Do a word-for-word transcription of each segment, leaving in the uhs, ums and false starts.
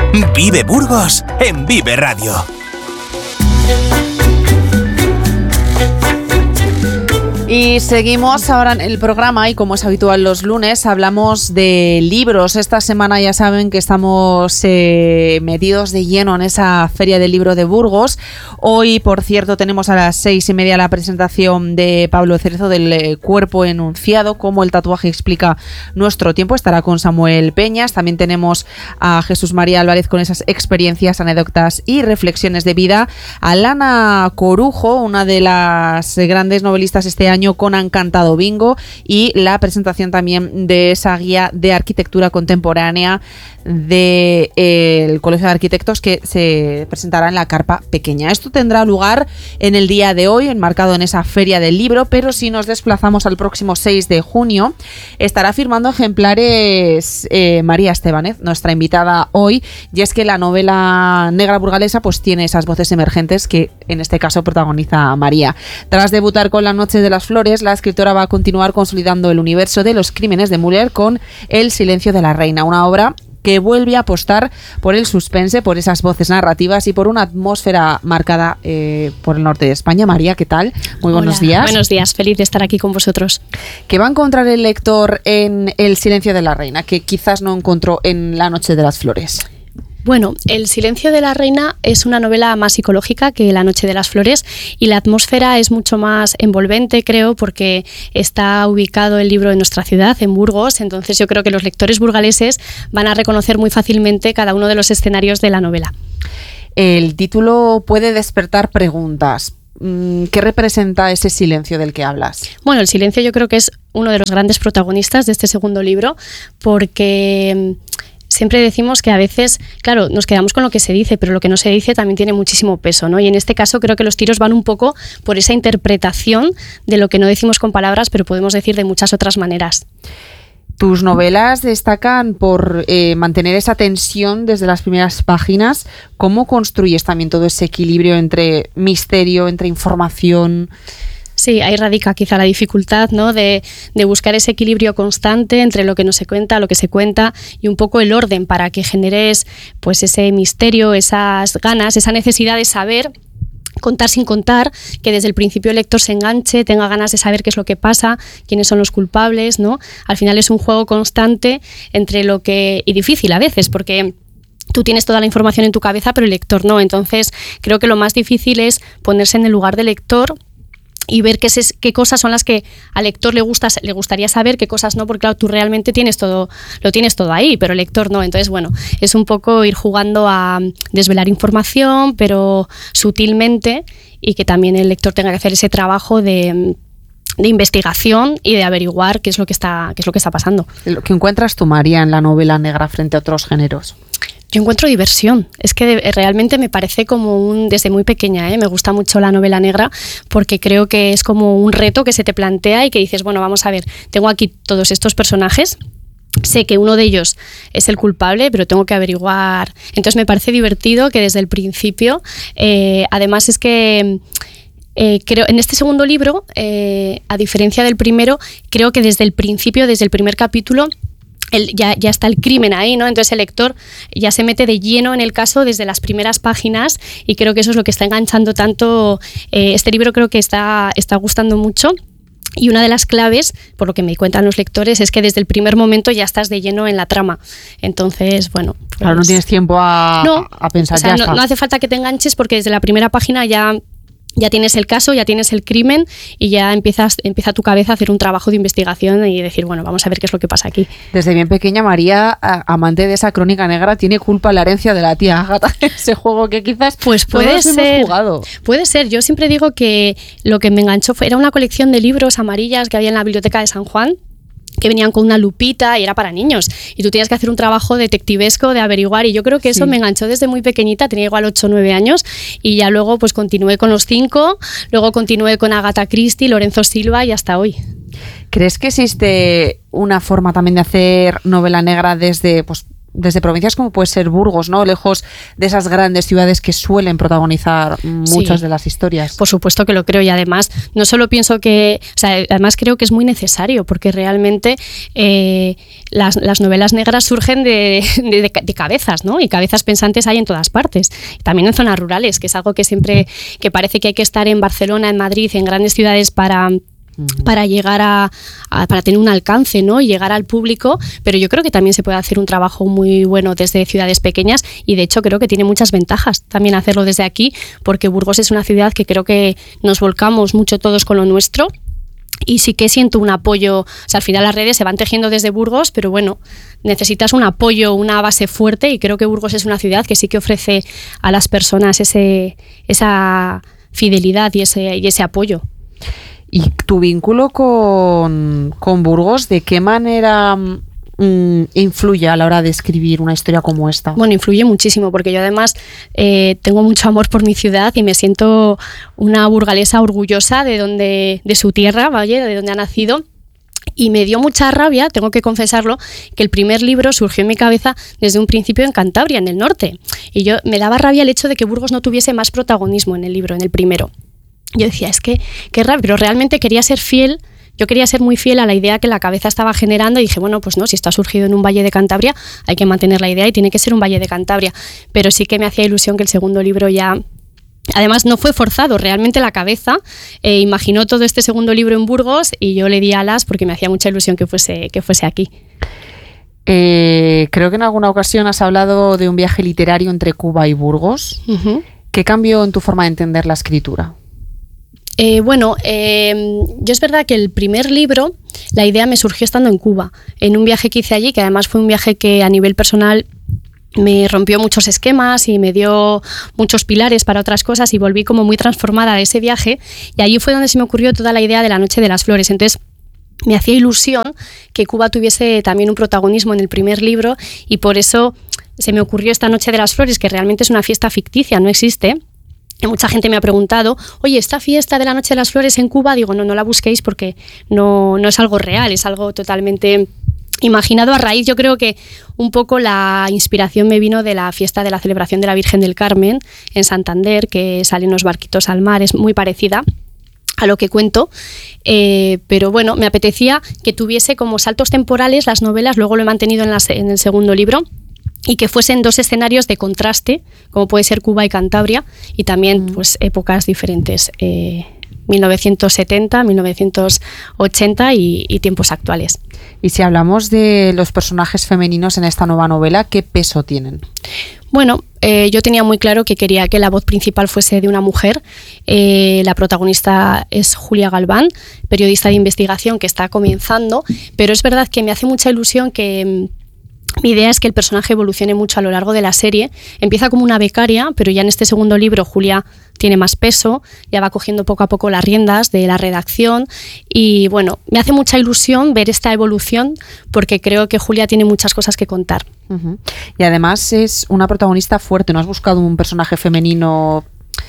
Vive Burgos en Vive Radio. Y seguimos ahora en el programa y como es habitual los lunes hablamos de libros. Esta semana ya saben que estamos eh, metidos de lleno en esa Feria del Libro de Burgos. Hoy, por cierto, tenemos a las seis y media la presentación de Pablo Cerezo del eh, Cuerpo Enunciado, cómo el tatuaje explica nuestro tiempo. Estará con Samuel Peñas. También tenemos a Jesús María Álvarez con esas experiencias, anécdotas y reflexiones de vida. A Lana Corujo, una de las grandes novelistas este año, con Han cantado bingo, y la presentación también de esa guía de arquitectura contemporánea del eh, Colegio de Arquitectos que se presentará en la carpa pequeña. Esto tendrá lugar en el día de hoy, enmarcado en esa Feria del Libro, pero si nos desplazamos al próximo seis de junio, estará firmando ejemplares eh, María Estebanez, nuestra invitada hoy, y es que la novela negra burgalesa pues tiene esas voces emergentes que en este caso protagoniza María. Tras debutar con La Noche de las Flores, la escritora va a continuar consolidando el universo de los crímenes de Müller con El Silencio de la Reina, una obra que vuelve a apostar por el suspense, por esas voces narrativas y por una atmósfera marcada eh, por el norte de España. María, ¿qué tal? Muy buenos Hola, días. Buenos días, feliz de estar aquí con vosotros. ¿Qué va a encontrar el lector en El Silencio de la Reina, que quizás no encontró en La Noche de las Flores? Bueno, El Silencio de la Reina es una novela más psicológica que La Noche de las Flores y la atmósfera es mucho más envolvente, creo, porque está ubicado el libro en nuestra ciudad, en Burgos, entonces yo creo que los lectores burgaleses van a reconocer muy fácilmente cada uno de los escenarios de la novela. El título puede despertar preguntas. ¿Qué representa ese silencio del que hablas? Bueno, el silencio yo creo que es uno de los grandes protagonistas de este segundo libro, porque siempre decimos que a veces, claro, nos quedamos con lo que se dice, pero lo que no se dice también tiene muchísimo peso, ¿no? Y en este caso creo que los tiros van un poco por esa interpretación de lo que no decimos con palabras, pero podemos decir de muchas otras maneras. Tus novelas destacan por eh, mantener esa tensión desde las primeras páginas. ¿Cómo construyes también todo ese equilibrio entre misterio, entre información? Sí, ahí radica quizá la dificultad, ¿no? de, de buscar ese equilibrio constante entre lo que no se cuenta, lo que se cuenta y un poco el orden para que generes pues ese misterio, esas ganas, esa necesidad de saber contar sin contar, que desde el principio el lector se enganche, tenga ganas de saber qué es lo que pasa, quiénes son los culpables, ¿no? Al final es un juego constante entre lo que y difícil a veces, porque tú tienes toda la información en tu cabeza, pero el lector no. Entonces, creo que lo más difícil es ponerse en el lugar del lector y ver qué, es, qué cosas son las que al lector le gusta, le gustaría saber, qué cosas no, porque claro, tú realmente tienes todo, lo tienes todo ahí, pero el lector no. Entonces, bueno, es un poco ir jugando a desvelar información, pero sutilmente, y que también el lector tenga que hacer ese trabajo de, de investigación y de averiguar qué es lo que está, qué es lo que está pasando. ¿Qué encuentras tú, María, en la novela negra frente a otros géneros? Yo encuentro diversión, es que de, realmente me parece como un, desde muy pequeña, ¿eh? Me gusta mucho la novela negra porque creo que es como un reto que se te plantea y que dices, bueno, vamos a ver, tengo aquí todos estos personajes, sé que uno de ellos es el culpable, pero tengo que averiguar. Entonces me parece divertido que desde el principio, eh, además es que Eh, creo, en este segundo libro, eh, a diferencia del primero, creo que desde el principio, desde el primer capítulo, El, ya, ya está el crimen ahí, ¿no? Entonces el lector ya se mete de lleno en el caso desde las primeras páginas y creo que eso es lo que está enganchando tanto. Eh, este libro creo que está, está gustando mucho. Y una de las claves, por lo que me cuentan los lectores, es que desde el primer momento ya estás de lleno en la trama. Entonces, bueno. Pues, claro, no tienes tiempo a, no, a pensar. O sea, ya no, está. no hace falta que te enganches porque desde la primera página ya... Ya tienes el caso, ya tienes el crimen y ya empiezas, empieza tu cabeza a hacer un trabajo de investigación y decir, bueno, vamos a ver qué es lo que pasa aquí. Desde bien pequeña, María, amante de esa crónica negra, tiene culpa la herencia de la tía Ágata, ese juego que quizás pues puede todos ser, hemos jugado. Puede ser. Yo siempre digo que lo que me enganchó fue, era una colección de libros amarillas que había en la biblioteca de San Juan, que venían con una lupita y era para niños. Y tú tienes que hacer un trabajo detectivesco de averiguar y yo creo que eso sí. Me enganchó desde muy pequeñita, tenía igual ocho o nueve años y ya luego pues continué con los cinco, luego continué con Agatha Christie, Lorenzo Silva y hasta hoy. ¿Crees que existe una forma también de hacer novela negra desde pues desde provincias como puede ser Burgos, ¿no? Lejos de esas grandes ciudades que suelen protagonizar muchas sí, de las historias. Por supuesto que lo creo, y además no solo pienso que, o sea, además creo que es muy necesario, porque realmente eh, las, las novelas negras surgen de, de, de cabezas, ¿no? Y cabezas pensantes hay en todas partes, también en zonas rurales, que es algo que siempre, que parece que hay que estar en Barcelona, en Madrid, en grandes ciudades para... para llegar a, a para tener un alcance, ¿no? Y llegar al público, pero yo creo que también se puede hacer un trabajo muy bueno desde ciudades pequeñas, y de hecho creo que tiene muchas ventajas también hacerlo desde aquí, porque Burgos es una ciudad que creo que nos volcamos mucho todos con lo nuestro. Y sí que siento un apoyo, o sea, al final las redes se van tejiendo desde Burgos, pero bueno, necesitas un apoyo, una base fuerte, y creo que Burgos es una ciudad que sí que ofrece a las personas ese, esa fidelidad y ese, y ese apoyo. ¿Y tu vínculo con, con Burgos, de qué manera mmm, influye a la hora de escribir una historia como esta? Bueno, influye muchísimo, porque yo además eh, tengo mucho amor por mi ciudad y me siento una burgalesa orgullosa de, donde, de su tierra, ¿vale? De donde ha nacido. Y me dio mucha rabia, tengo que confesarlo, que el primer libro surgió en mi cabeza desde un principio en Cantabria, en el norte. Y yo me daba rabia el hecho de que Burgos no tuviese más protagonismo en el libro, en el primero. Yo decía, es que, qué rabia, pero realmente quería ser fiel, yo quería ser muy fiel a la idea que la cabeza estaba generando, y dije, bueno, pues no, si esto ha surgido en un valle de Cantabria, hay que mantener la idea y tiene que ser un valle de Cantabria. Pero sí que me hacía ilusión que el segundo libro ya... Además, no fue forzado, realmente la cabeza eh, imaginó todo este segundo libro en Burgos, y yo le di alas porque me hacía mucha ilusión que fuese, que fuese aquí. Eh, creo que en alguna ocasión has hablado de un viaje literario entre Cuba y Burgos. Uh-huh. ¿Qué cambió en tu forma de entender la escritura? Eh, bueno, eh, yo es verdad que el primer libro, la idea me surgió estando en Cuba, en un viaje que hice allí, que además fue un viaje que a nivel personal me rompió muchos esquemas y me dio muchos pilares para otras cosas, y volví como muy transformada de ese viaje, y allí fue donde se me ocurrió toda la idea de La Noche de las Flores. Entonces me hacía ilusión que Cuba tuviese también un protagonismo en el primer libro, y por eso se me ocurrió esta Noche de las Flores, que realmente es una fiesta ficticia, no existe. Y mucha gente me ha preguntado, oye, ¿esta fiesta de la Noche de las Flores en Cuba? Digo, no, no la busquéis, porque no, no es algo real, es algo totalmente imaginado a raíz. Yo creo que un poco la inspiración me vino de la fiesta de la celebración de la Virgen del Carmen en Santander, que salen los barquitos al mar, es muy parecida a lo que cuento, eh, pero bueno, me apetecía que tuviese como saltos temporales las novelas, luego lo he mantenido en, las, en el segundo libro, y que fuesen dos escenarios de contraste, como puede ser Cuba y Cantabria, y también mm. pues épocas diferentes, eh, mil novecientos setenta, mil novecientos ochenta y, y tiempos actuales. Y si hablamos de los personajes femeninos en esta nueva novela, ¿qué peso tienen? Bueno, eh, yo tenía muy claro que quería que la voz principal fuese de una mujer. Eh, la protagonista es Julia Galván, periodista de investigación que está comenzando, pero es verdad que me hace mucha ilusión que... Mi idea es que el personaje evolucione mucho a lo largo de la serie. Empieza como una becaria, pero ya en este segundo libro Julia tiene más peso, ya va cogiendo poco a poco las riendas de la redacción, y bueno, me hace mucha ilusión ver esta evolución, porque creo que Julia tiene muchas cosas que contar. Uh-huh. Y además es una protagonista fuerte, ¿no has buscado un personaje femenino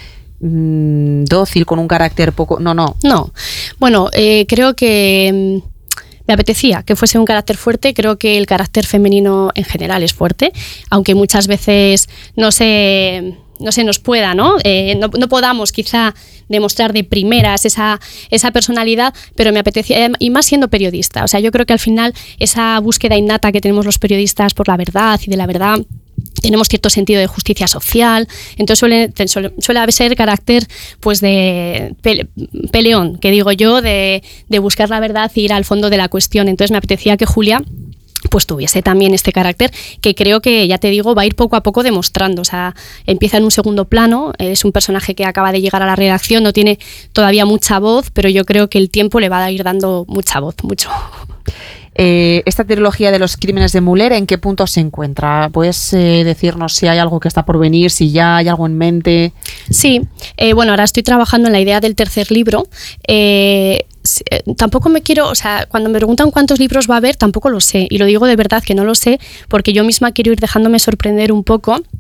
mmm, dócil, con un carácter poco...? No, no. No, bueno, eh, creo que... Me apetecía que fuese un carácter fuerte. Creo que el carácter femenino en general es fuerte, aunque muchas veces no se, no se nos pueda, ¿no? Eh, no, no podamos quizá demostrar de primeras esa, esa personalidad, pero me apetecía, y más siendo periodista. O sea, yo creo que al final esa búsqueda innata que tenemos los periodistas por la verdad y de la verdad, tenemos cierto sentido de justicia social, entonces suele, suele, suele ser carácter pues de pele, peleón, que digo yo, de, de buscar la verdad e ir al fondo de la cuestión. Entonces me apetecía que Julia pues tuviese también este carácter, que creo que, ya te digo, va a ir poco a poco demostrando. O sea, empieza en un segundo plano, es un personaje que acaba de llegar a la redacción, no tiene todavía mucha voz, pero yo creo que el tiempo le va a ir dando mucha voz, mucho. Eh, esta trilogía de los crímenes de Muller, ¿en qué punto se encuentra? ¿Puedes eh, decirnos si hay algo que está por venir, si ya hay algo en mente? Sí, eh, bueno, ahora estoy trabajando en la idea del tercer libro. Eh, tampoco me quiero, o sea, cuando me preguntan cuántos libros va a haber, tampoco lo sé, y lo digo de verdad que no lo sé, porque yo misma quiero ir dejándome sorprender un poco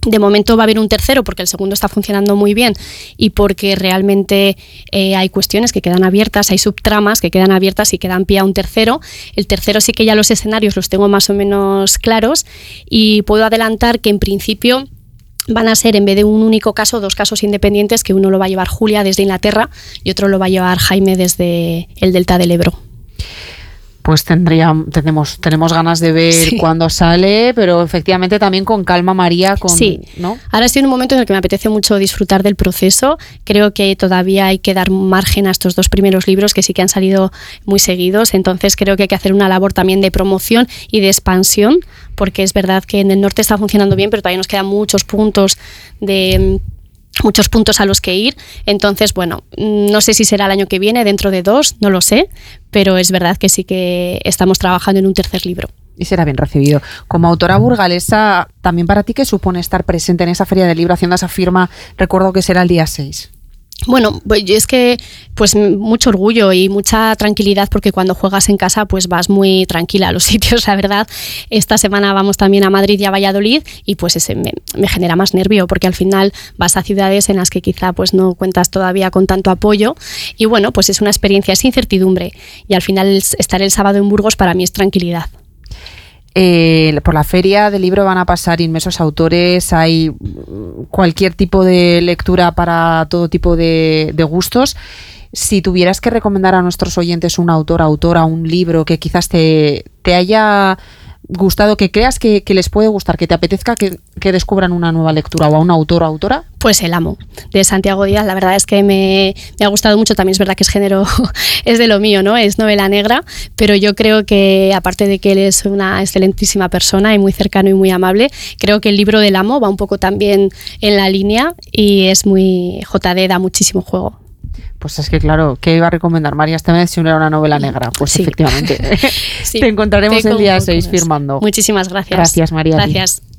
De momento va a haber un tercero porque el segundo está funcionando muy bien y porque realmente eh, hay cuestiones que quedan abiertas, hay subtramas que quedan abiertas y que dan pie a un tercero. El tercero sí que ya los escenarios los tengo más o menos claros y puedo adelantar que en principio van a ser, en vez de un único caso, dos casos independientes, que uno lo va a llevar Julia desde Inglaterra y otro lo va a llevar Jaime desde el Delta del Ebro. Pues tendría, tenemos, tenemos ganas de ver sí. cuándo sale, pero efectivamente también con calma, María. Con, sí, ¿no? Ahora estoy en un momento en el que me apetece mucho disfrutar del proceso. Creo que todavía hay que dar margen a estos dos primeros libros que sí que han salido muy seguidos, entonces creo que hay que hacer una labor también de promoción y de expansión, porque es verdad que en el norte está funcionando bien, pero todavía nos quedan muchos puntos de... muchos puntos a los que ir, entonces bueno, no sé si será el año que viene, dentro de dos, no lo sé, pero es verdad que sí que estamos trabajando en un tercer libro. Y será bien recibido. Como autora burgalesa, ¿también para ti qué supone estar presente en esa feria del libro haciendo esa firma? Recuerdo que será el día seis. Bueno, pues es que pues mucho orgullo y mucha tranquilidad, porque cuando juegas en casa pues vas muy tranquila a los sitios, la verdad. Esta semana vamos también a Madrid y a Valladolid y pues ese me, me genera más nervio, porque al final vas a ciudades en las que quizá pues no cuentas todavía con tanto apoyo y bueno, pues es una experiencia, es incertidumbre y al final estar el sábado en Burgos para mí es tranquilidad. Eh, por la feria del libro van a pasar inmensos autores, hay cualquier tipo de lectura para todo tipo de, de gustos. Si tuvieras que recomendar a nuestros oyentes un autor, autora, un libro que quizás te, te haya gustado, que creas que, que les puede gustar, que te apetezca que, que descubran una nueva lectura, o a un autor o autora. Pues El amo, de Santiago Díaz, la verdad es que me, me ha gustado mucho. También es verdad que es género, es de lo mío, ¿no? Es novela negra, pero yo creo que, aparte de que él es una excelentísima persona y muy cercano y muy amable, creo que el libro del amo va un poco también en la línea y es muy... J D da muchísimo juego. Pues es que claro, ¿qué iba a recomendar María esta vez si no era una novela negra? Pues sí. Efectivamente. Sí. Te encontraremos te el día seis firmando. Muchísimas gracias. Gracias, María. Gracias.